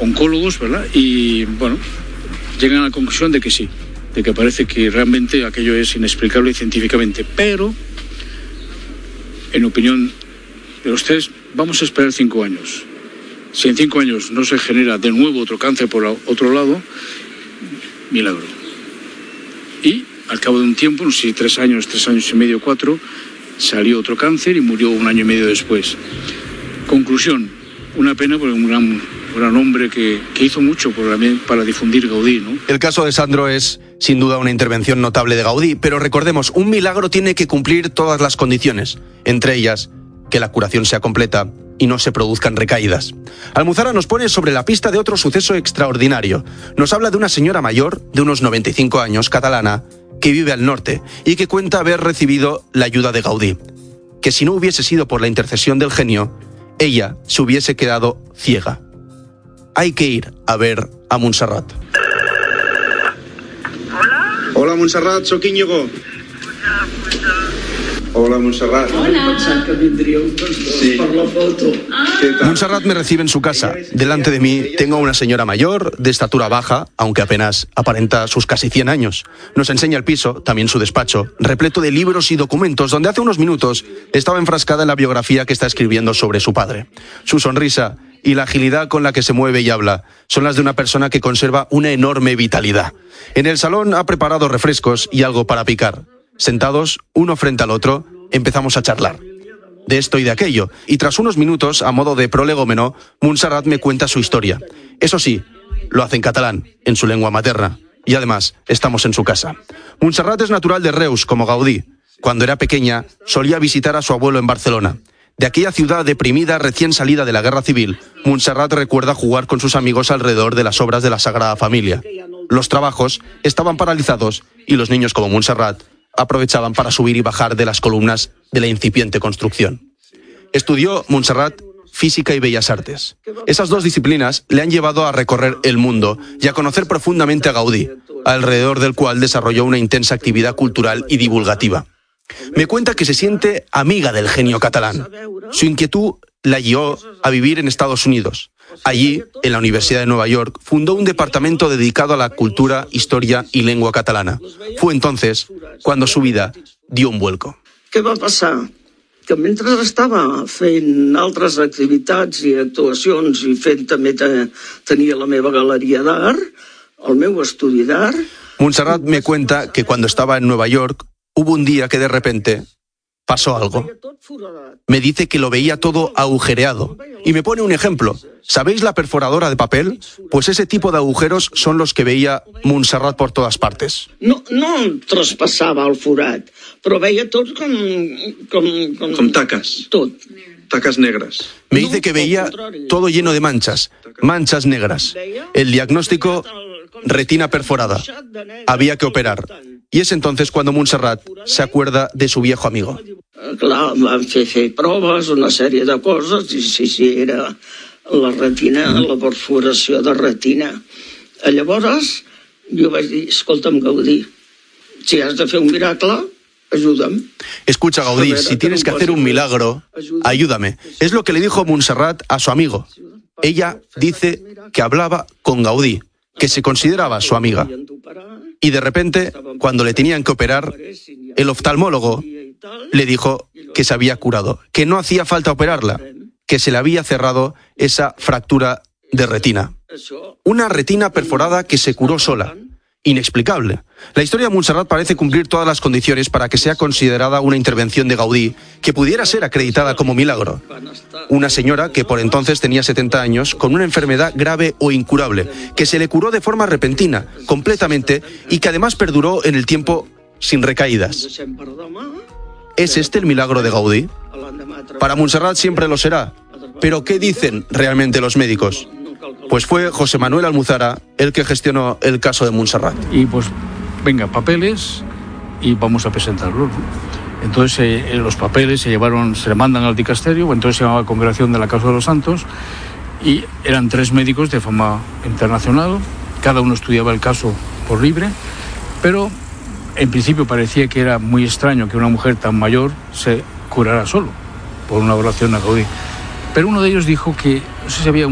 oncólogos, ¿verdad? Y bueno, llegan a la conclusión de que sí, de que parece que realmente aquello es inexplicable científicamente, pero en opinión de los tres, vamos a esperar 5 años. Si en 5 años no se genera de nuevo otro cáncer por otro lado, milagro. Y al cabo de un tiempo, no sé si 3 años y medio, 4, salió otro cáncer y murió 1 año y medio después. Conclusión, una pena porque un gran hombre que hizo mucho para difundir Gaudí, ¿no? El caso de Sandro es, sin duda, una intervención notable de Gaudí, pero recordemos, un milagro tiene que cumplir todas las condiciones, entre ellas, que la curación sea completa y no se produzcan recaídas. Almuzara nos pone sobre la pista de otro suceso extraordinario. Nos habla de una señora mayor, de unos 95 años, catalana, que vive al norte y que cuenta haber recibido la ayuda de Gaudí, que si no hubiese sido por la intercesión del genio, ella se hubiese quedado ciega. Hay que ir a ver a Montserrat. Hola, Montserrat, soc Íñigo. Hola, Montserrat. Hola. Sí. Montserrat me recibe en su casa. Delante de mí tengo a una señora mayor, de estatura baja, aunque apenas aparenta sus casi 100 años. Nos enseña el piso, también su despacho, repleto de libros y documentos, donde hace unos minutos estaba enfrascada en la biografía que está escribiendo sobre su padre. Su sonrisa y la agilidad con la que se mueve y habla son las de una persona que conserva una enorme vitalidad. En el salón ha preparado refrescos y algo para picar. Sentados, uno frente al otro, empezamos a charlar de esto y de aquello, y tras unos minutos, a modo de prolegómeno, Montserrat me cuenta su historia. Eso sí, lo hace en catalán, en su lengua materna, y además, estamos en su casa. Montserrat es natural de Reus, como Gaudí. Cuando era pequeña, solía visitar a su abuelo en Barcelona. De aquella ciudad deprimida recién salida de la Guerra Civil, Montserrat recuerda jugar con sus amigos alrededor de las obras de la Sagrada Familia. Los trabajos estaban paralizados y los niños como Montserrat aprovechaban para subir y bajar de las columnas de la incipiente construcción. Estudió Montserrat Física y Bellas Artes. Esas dos disciplinas le han llevado a recorrer el mundo y a conocer profundamente a Gaudí, alrededor del cual desarrolló una intensa actividad cultural y divulgativa. Me cuenta que se siente amiga del genio catalán. Su inquietud la guió a vivir en Estados Unidos. Allí, en la Universidad de Nueva York, fundó un departamento dedicado a la cultura, historia y lengua catalana. Fue entonces cuando su vida dio un vuelco. Què va passar? Que mentre estava fent altres activitats i actuacions i també tenia la meva galeria d'art, el meu estudi d'art... Montserrat me cuenta que cuando estaba en Nueva York, hubo un día que de repente pasó algo. Me dice que lo veía todo agujereado. Y me pone un ejemplo. ¿Sabéis la perforadora de papel? Pues ese tipo de agujeros son los que veía Montserrat por todas partes. No traspassava el forat, però veia tot com taques. Tot. Taques negras. Me dice que veía todo lleno de manchas negras. El diagnóstico, retina perforada. Había que operar. Y es entonces cuando Montserrat se acuerda de su viejo amigo. Clar, van fer proves, una sèrie de coses, i sí, era la retina, la perforació de retina. Llavors, jo vaig dir, escolta'm, Gaudí, si has de fer un miracle, ayúdame. Escucha, Gaudí, si tienes que hacer un milagro, ayúdame. Es lo que le dijo Montserrat a su amigo. Ella dice que hablaba con Gaudí, que se consideraba su amiga. Y de repente, cuando le tenían que operar, el oftalmólogo le dijo que se había curado, que no hacía falta operarla, que se le había cerrado esa fractura de retina. Una retina perforada que se curó sola. Inexplicable. La historia de Montserrat parece cumplir todas las condiciones para que sea considerada una intervención de Gaudí que pudiera ser acreditada como milagro. Una señora que por entonces tenía 70 años, con una enfermedad grave o incurable, que se le curó de forma repentina, completamente, y que además perduró en el tiempo sin recaídas. ¿Es este el milagro de Gaudí? Para Montserrat siempre lo será. ¿Pero qué dicen realmente los médicos? Pues fue José Manuel Almuzara el que gestionó el caso de Montserrat. Y pues, venga, papeles y vamos a presentarlos, ¿no? Entonces los papeles se le mandan al dicasterio, entonces se llamaba Congregación de la Causa de los Santos, y eran 3 médicos de fama internacional, cada uno estudiaba el caso por libre, pero en principio parecía que era muy extraño que una mujer tan mayor se curara solo por una oración a Gaudí. Pero uno de ellos dijo que, no sé si había